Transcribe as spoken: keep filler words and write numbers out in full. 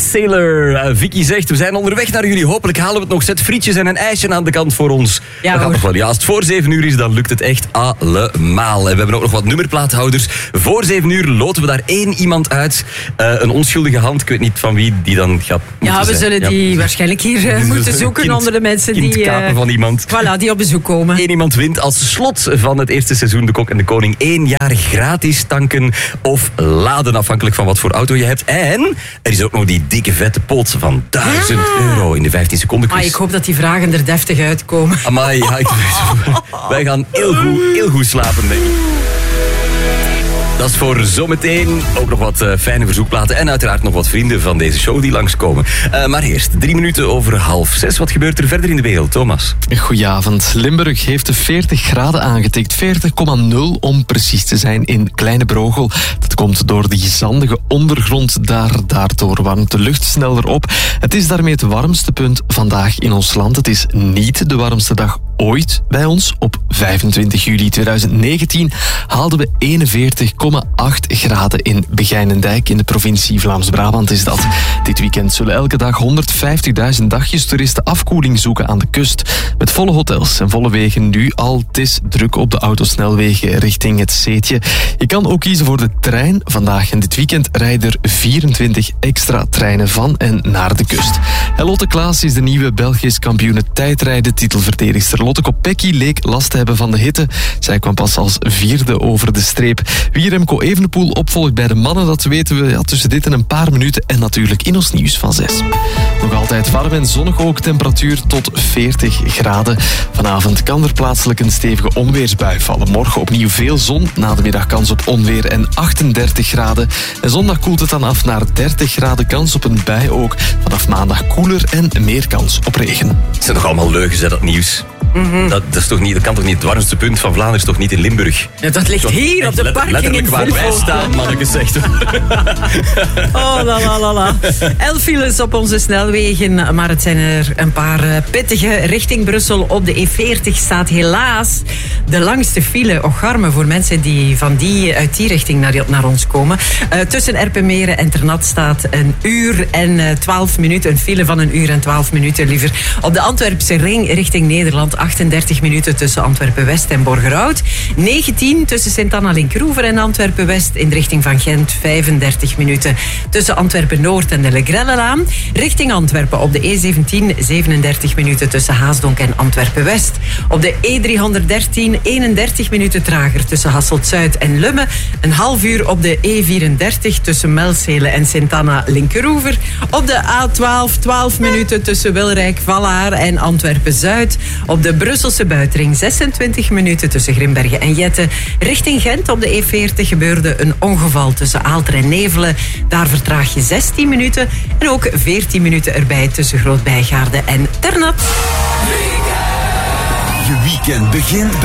Sailor. Uh, Vicky zegt, we zijn onderweg naar jullie. Hopelijk halen we het nog. Zet frietjes en een ijsje aan de kant voor ons. Ja, dat gaat nog wel. Ja, als het voor zeven uur is, dan lukt het echt allemaal. En we hebben ook nog wat nummerplaathouders. Voor zeven uur loten we daar één iemand uit. Uh, een onschuldige hand. Ik weet niet van wie die dan gaat. Ja, we zijn. zullen ja. die waarschijnlijk hier uh, moeten zoeken kind, onder de mensen die... Uh, van iemand. Voilà, die op bezoek komen. Eén iemand wint als slot van het eerste seizoen De Kok en de Koning één jaar gratis tanken of laden, afhankelijk van wat voor auto je hebt. En er is ook nog die dikke vette pot van duizend ah. euro in de vijftien seconden quiz. Ah, ik hoop dat die vragen er deftig uitkomen. Amai, ja, ik wij gaan heel goed, heel goed slapen, denk ik. Dat is voor zometeen. Ook nog wat uh, fijne verzoekplaten. En uiteraard nog wat vrienden van deze show die langskomen. Uh, maar eerst, drie minuten over half zes. Wat gebeurt er verder in de wereld, Thomas? Goedenavond. Limburg heeft de veertig graden aangetikt. veertig komma nul om precies te zijn in Kleine Brogel. Dat komt door die zandige ondergrond daar. Daardoor warmt de lucht sneller op. Het is daarmee het warmste punt vandaag in ons land. Het is niet de warmste dag ooit bij ons. Op vijfentwintig juli tweeduizend negentien haalden we eenenveertig komma acht graden in Begijnendijk. In de provincie Vlaams-Brabant is dat. Dit weekend zullen elke dag honderdvijftigduizend dagjes toeristen afkoeling zoeken aan de kust. Met volle hotels en volle wegen nu al. Het is druk op de autosnelwegen richting het Zeetje. Je kan ook kiezen voor de trein. Vandaag en dit weekend rijden er vierentwintig extra treinen van en naar de kust. En Lotte Klaas is de nieuwe Belgisch kampioene tijdrijden titelverdedigster. Lotte Kopecky leek last te hebben van de hitte. Zij kwam pas als vierde over de streep. Wie Remco Evenepoel opvolgt bij de mannen, dat weten we ja, tussen dit en een paar minuten. En natuurlijk in ons nieuws van zes. Nog altijd warm en zonnig ook, temperatuur tot veertig graden. Vanavond kan er plaatselijk een stevige onweersbui vallen. Morgen opnieuw veel zon, na de middag kans op onweer en achtendertig graden. En zondag koelt het dan af naar dertig graden, kans op een bui ook. Vanaf maandag koeler en meer kans op regen. Het zijn toch allemaal leugens, hè, dat nieuws? Mm-hmm. Dat, dat, is toch niet, dat kan toch niet? Het warmste punt van Vlaanderen is toch niet in Limburg? Ja, dat ligt toch hier op de parking letterlijk in waar wij Vilvoorde. staan, manneke zegt. Oh, la la la la. Elf files op onze snelwegen, maar het zijn er een paar pittige. Richting Brussel op de E veertig staat helaas de langste file. Och, arme voor mensen die van die, uit die richting naar, naar ons komen. Uh, tussen Erpenmeren en Ternat staat een uur en twaalf minuten. Een file van een uur en twaalf minuten liever. Op de Antwerpse ring richting Nederland achtendertig minuten tussen Antwerpen-West en Borgerhout. negentien tussen Sint-Anna-Linkeroever en Antwerpen-West in de richting van Gent. vijfendertig minuten tussen Antwerpen-Noord en de Legrellelaan. Richting Antwerpen op de E zeventien zevenendertig minuten tussen Haasdonk en Antwerpen-West. Op de E driehonderddertien eenendertig minuten trager tussen Hasselt-Zuid en Lummen. Een half uur op de E vierendertig tussen Melshelen en Sint-Anna-Linkeroever. Op de A twaalf twaalf minuten tussen Wilrijk, Vallaar en Antwerpen-Zuid. Op de Brusselse buitenring zesentwintig minuten tussen Grimbergen en Jette. Richting Gent op de E veertig gebeurde een ongeval tussen Aalter en Nevelen. Daar vertraag je zestien minuten. En ook veertien minuten erbij tussen Groot-Bijgaarde en Ternat. Je weekend begint bij